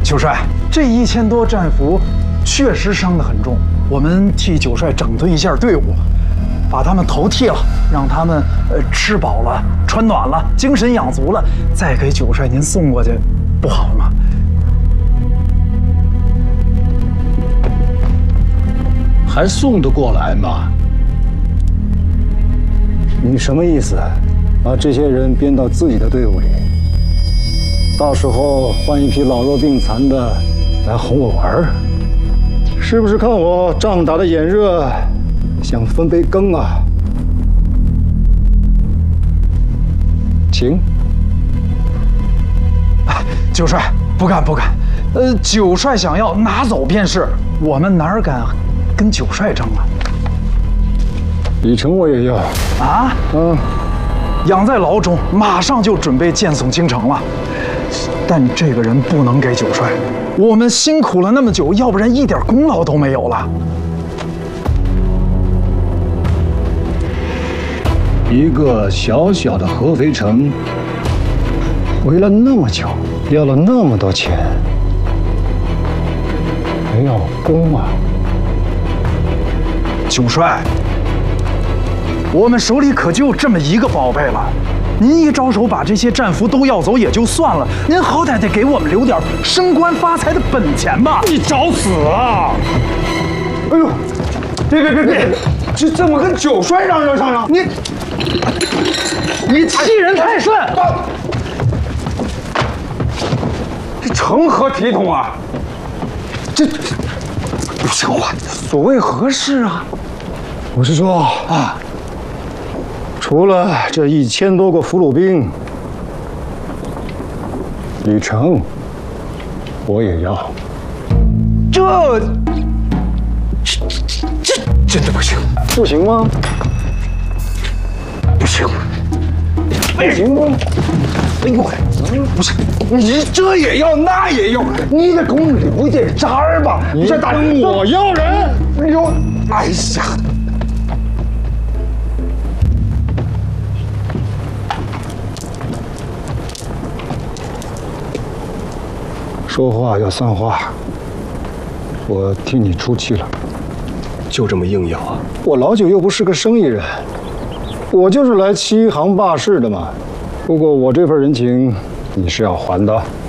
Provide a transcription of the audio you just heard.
九帅，这1000多战俘确实伤得很重，我们替九帅整顿一下队伍，把他们头剃了，让他们吃饱了、穿暖了、精神养足了，再给九帅您送过去，不好吗？ 还送得过来吗？ 你什么意思？把这些人编到自己的队伍里，到时候换一批老弱病残的来哄我玩儿，是不是看我仗打得眼热，想分杯羹啊？请。 九帅，不敢不敢，九帅想要拿走便是，我们哪敢跟九帅争啊？ 李成我也要啊？养在牢中，马上就准备剑送京城了。但这个人不能给九帅，我们辛苦了那么久，要不然一点功劳都没有了。 一个小小的合肥城， 围了那么久，要了那么多钱，没有功啊！ 九帅，我们手里可就这么一个宝贝了。您一招手把这些战俘都要走也就算了，您好歹得给我们留点升官发财的本钱吧！ 你找死啊！哎呦，别，这么跟九帅嚷嚷上嚷？ 你欺人太甚！ 这成何体统啊！这不像话！所谓何事啊？我是说啊，除了这1000多个俘虏兵，李成，我也要。这真的不行？不行吗？不行。不行吗？哎呦，不是，你这也要那也要，你得给我们留点渣儿吧？你这打我要人，哎呦，哎呀！说话要算话，我替你出气了。 就这么硬要啊？ 我老九又不是个生意人，我就是来欺行霸市的嘛。不过我这份人情你是要还的。